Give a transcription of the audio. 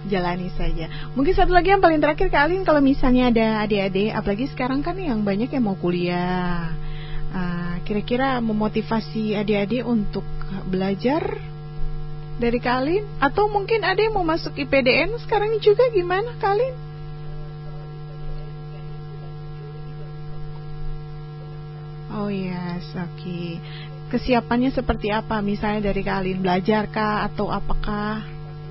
jalani saja. Mungkin satu lagi yang paling terakhir Kak Alin, kalau misalnya ada adik-adik, apalagi sekarang kan yang banyak yang mau kuliah, kira-kira memotivasi adik-adik untuk belajar dari Kak Alin, atau mungkin ada yang mau masuk IPDN sekarang juga, gimana Kak Alin? Oh yes, oke. Kesiapannya seperti apa? Misalnya dari Kak Alin, belajar kah atau apakah?